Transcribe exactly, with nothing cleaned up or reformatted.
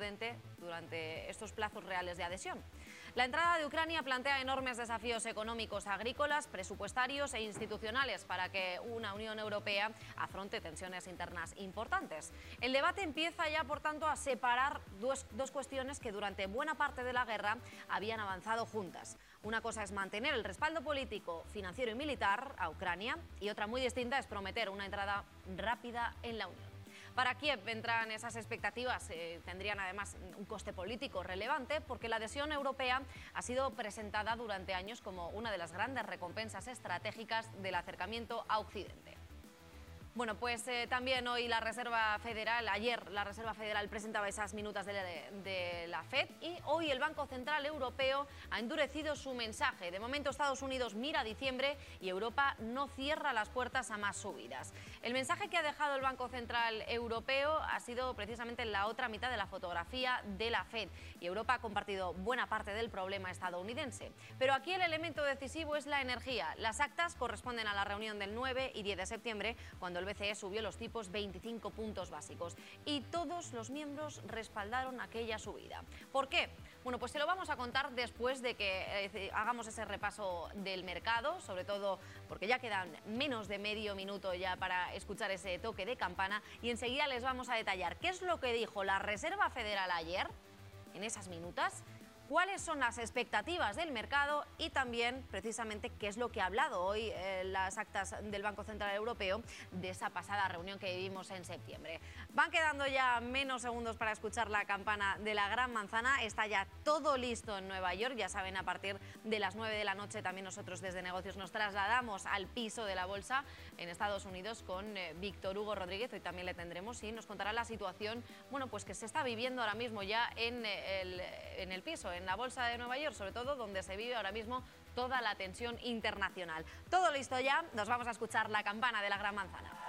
prudente durante estos plazos reales de adhesión. La entrada de Ucrania plantea enormes desafíos económicos, agrícolas, presupuestarios e institucionales para que una Unión Europea afronte tensiones internas importantes. El debate empieza ya, por tanto, a separar dos, dos cuestiones que durante buena parte de la guerra habían avanzado juntas. Una cosa es mantener el respaldo político, financiero y militar a Ucrania, y otra muy distinta es prometer una entrada rápida en la Unión. Para Kiev entran esas expectativas, eh, tendrían además un coste político relevante porque la adhesión europea ha sido presentada durante años como una de las grandes recompensas estratégicas del acercamiento a Occidente. Bueno, pues eh, también hoy la Reserva Federal, ayer la Reserva Federal presentaba esas minutas de la, de, de la Fed y hoy el Banco Central Europeo ha endurecido su mensaje. De momento Estados Unidos mira a diciembre y Europa no cierra las puertas a más subidas. El mensaje que ha dejado el Banco Central Europeo ha sido precisamente la otra mitad de la fotografía de la Fed y Europa ha compartido buena parte del problema estadounidense. Pero aquí el elemento decisivo es la energía. Las actas corresponden a la reunión del nueve y diez de septiembre, cuando el El B C E subió los tipos veinticinco puntos básicos y todos los miembros respaldaron aquella subida. ¿Por qué? Bueno, pues se lo vamos a contar después de que eh, hagamos ese repaso del mercado, sobre todo porque ya quedan menos de medio minuto ya para escuchar ese toque de campana y enseguida les vamos a detallar qué es lo que dijo la Reserva Federal ayer en esas minutas, cuáles son las expectativas del mercado y también, precisamente, qué es lo que ha hablado hoy eh, las actas del Banco Central Europeo de esa pasada reunión que vivimos en septiembre. Van quedando ya menos segundos para escuchar la campana de la Gran Manzana. Está ya todo listo en Nueva York. Ya saben, a partir de las nueve de la noche también nosotros desde Negocios nos trasladamos al piso de la bolsa en Estados Unidos con eh, Víctor Hugo Rodríguez. Hoy también le tendremos y nos contará la situación, bueno, pues que se está viviendo ahora mismo ya en el, en el piso, en la bolsa de Nueva York, sobre todo donde se vive ahora mismo toda la tensión internacional. Todo listo ya, nos vamos a escuchar la campana de la Gran Manzana.